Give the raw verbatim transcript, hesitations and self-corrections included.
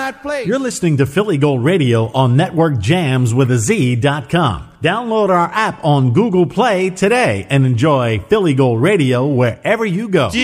right place. You're listening to Philly Gold Radio on Network Jams with a Z dot com. Download our app on Google Play today and enjoy Philly Gold Radio wherever you go.